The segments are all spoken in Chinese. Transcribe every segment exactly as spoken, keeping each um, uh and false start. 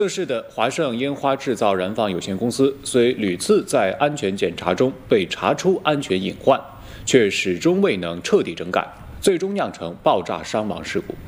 涉事的华盛烟花制造燃放有限公司虽屡次在安全检查中被查出安全隐患，却始终未能彻底整改，最终酿成爆炸伤亡事故。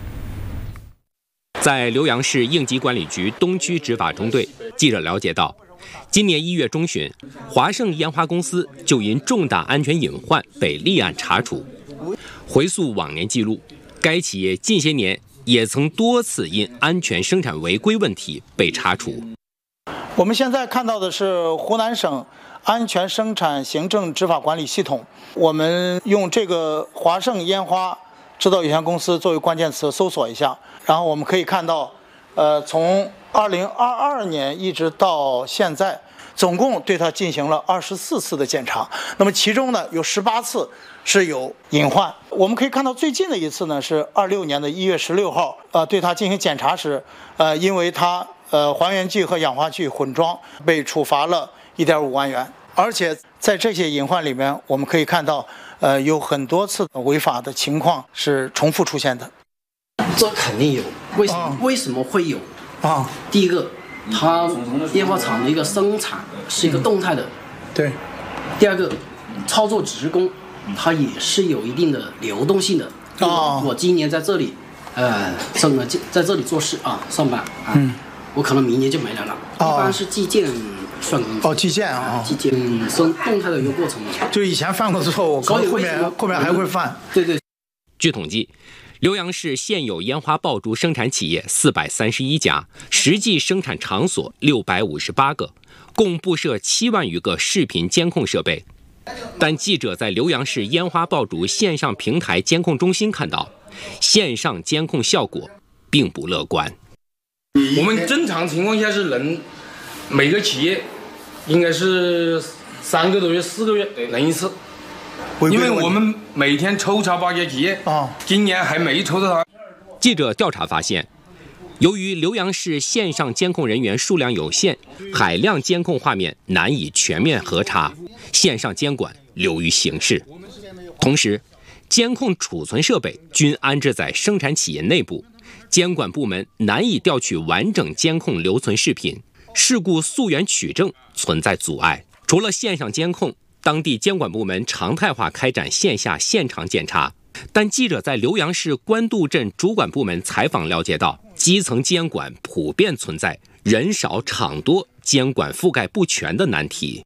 在浏阳市应急管理局东区执法中队，记者了解到，今年一月中旬，华盛烟花公司就因重大安全隐患被立案查处。回溯往年记录，该企业近些年也曾多次因安全生产违规问题被查处。 我们现在看到的是湖南省安全生产行政执法管理系统，我们用这个华盛烟花制造有限公司作为关键词搜索一下，然后我们可以看到，呃，从二零二二年一直到现在，总共对它进行了二十四次的检查。那么其中呢，有十八次是有隐患。我们可以看到最近的一次呢是二六年的一月十六号，呃，对它进行检查时，呃，因为它呃还原剂和氧化剂混装，被处罚了一点五万元。而且在这些隐患里面，我们可以看到，呃，有很多次违法的情况是重复出现的。 这肯定有，为什么？啊、为什么会有？啊，第一个，它烟花厂的一个生产是一个动态的， 对。 第二个，操作职工，它也是有一定的流动性的。哦。我今年在这里，呃，什么在这里做事啊，上班啊，嗯，我可能明年就没来了。哦、一般是计件算工资。 哦，计件啊， 计件生动态的一个过程。 就以前犯过错误，后面后面还会犯。 对对。 据统计，浏阳市现有烟花爆竹生产企业四百三十一家，实际生产场所六百五十八个，共布设七万余个视频监控设备。但记者在浏阳市烟花爆竹线上平台监控中心看到，线上监控效果并不乐观。 我们正常情况下是能每个企业应该是三个多月、四个月能一次。因为我们每天抽查八家企业，啊，今年还没抽到它。 记者调查发现，由于浏阳市线上监控人员数量有限，海量监控画面难以全面核查，线上监管流于形式。同时，监控储存设备均安置在生产企业内部，监管部门难以调取完整监控留存视频，事故溯源取证存在阻碍。除了线上监控，当地监管部门常态化开展线下现场检查，但记者在浏阳市官渡镇主管部门采访了解到，基层监管普遍存在人少场多、监管覆盖不全的难题。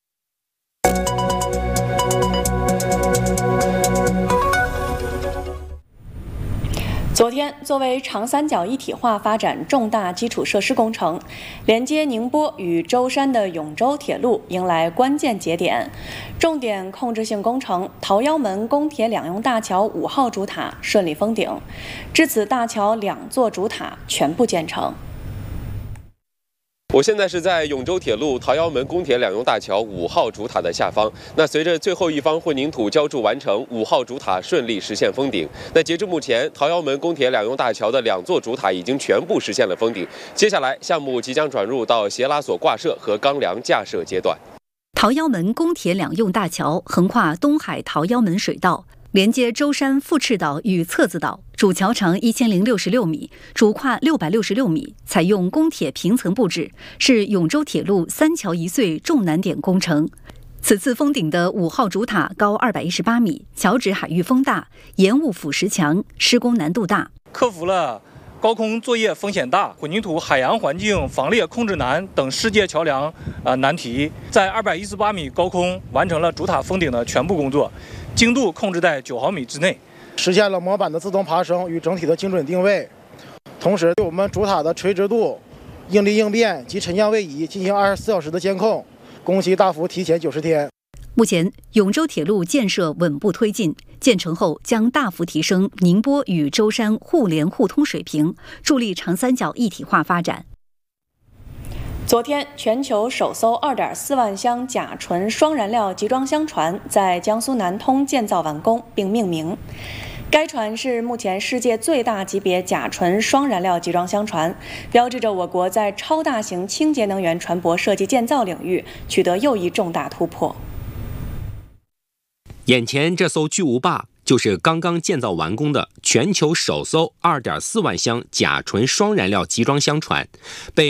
昨天，作为长三角一体化发展重大基础设施工程，连接宁波与舟山的永州铁路迎来关键节点。重点控制性工程桃腰门公铁两用大桥五号主塔顺利封顶，至此大桥两座主塔全部建成。 我现在是在永州铁路桃腰门公铁两用大桥五号主塔的下方。那随着最后一方混凝土浇筑完成，五号主塔顺利实现封顶。那截至目前，桃腰门公铁两用大桥的两座主塔已经全部实现了封顶。接下来，项目即将转入到斜拉索挂设和钢梁架设阶段。 桃腰门公铁两用大桥横跨东海桃腰门水道，连接舟山富赤岛与侧子岛，主桥长一千零六十六米，主跨六百六十六米，采用公铁平层布置，是永州铁路三桥一隧重难点工程。此次封顶的五号主塔高二百一十八米，桥址海域风大，盐雾腐蚀强，施工难度大， 克服了高空作业风险大、混凝土海洋环境防裂控制难等世界桥梁呃难题，在二百一十八米高空完成了主塔封顶的全部工作。精度控制在九毫米之内， 实现了模板的自动爬升与整体的精准定位，同时对我们主塔的垂直度、应力应变及沉降位移进行二十四小时的监控，工期大幅提前九十天。 目前，永州铁路建设稳步推进，建成后将大幅提升宁波与舟山互联互通水平，助力长三角一体化发展。 昨天，全球首艘 二点四万箱甲醇双燃料集装箱船在江苏南通建造完工并命名。该船是目前世界最大级别甲醇双燃料集装箱船，标志着我国在超大型清洁能源船舶设计建造领域取得又一重大突破。 眼前这艘巨无霸就是刚刚建造完工的全球首艘二点四万箱甲醇双燃料集装箱船，被